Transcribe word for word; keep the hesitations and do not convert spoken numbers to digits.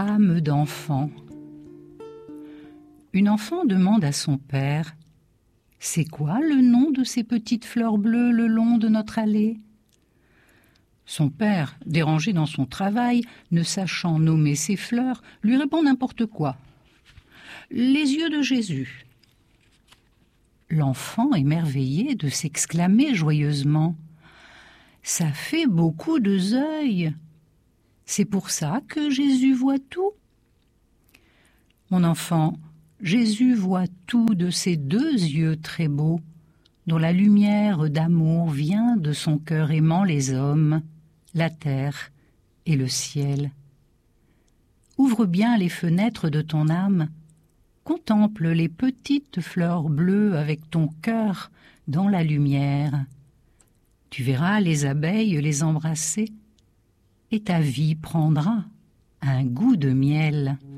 Âme d'enfant. Une enfant demande à son père « C'est quoi le nom de ces petites fleurs bleues le long de notre allée ?» Son père, dérangé dans son travail, ne sachant nommer ses fleurs, lui répond n'importe quoi. « Les yeux de Jésus. » L'enfant, émerveillé, de s'exclamer joyeusement « Ça fait beaucoup de œils. C'est pour ça que Jésus voit tout. » Mon enfant, Jésus voit tout de ses deux yeux très beaux, dont la lumière d'amour vient de son cœur aimant les hommes, la terre et le ciel. Ouvre bien les fenêtres de ton âme, contemple les petites fleurs bleues avec ton cœur dans la lumière. Tu verras les abeilles les embrasser, et ta vie prendra un goût de miel.